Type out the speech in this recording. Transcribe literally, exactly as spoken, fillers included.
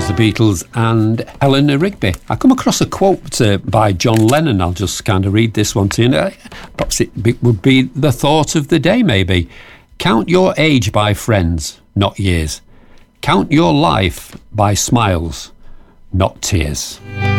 was the Beatles and Eleanor Rigby. I come across a quote uh, by John Lennon. I'll just kind of read this one to you. Uh, perhaps it be, would be the thought of the day, maybe. Count your age by friends, not years. Count your life by smiles, not tears.